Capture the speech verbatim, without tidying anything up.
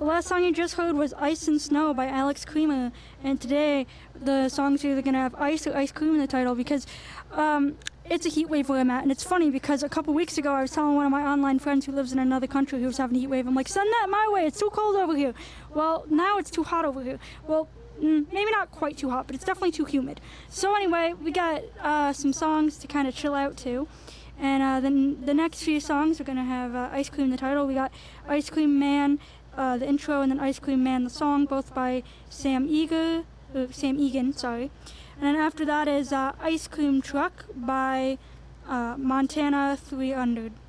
The last song you just heard was Ice and Snow by Alex Creamer, and today the song's either going to have ice or ice cream in the title because um, it's a heat wave where I'm at, and it's funny because a couple weeks ago I was telling one of my online friends who lives in another country who was having a heat wave, I'm like, send that my way, it's too cold over here. Well, now it's too hot over here. Well, mm, maybe not quite too hot, but it's definitely too humid. So anyway, we got uh, some songs to kind of chill out to. And uh, then the next few songs are going to have uh, Ice Cream, the title. We got Ice Cream Man, uh, the intro, and then Ice Cream Man, the song, both by Sam Eager, uh, Sam Egan, sorry. And then after that is uh, Ice Cream Truck by uh, Montana three hundred.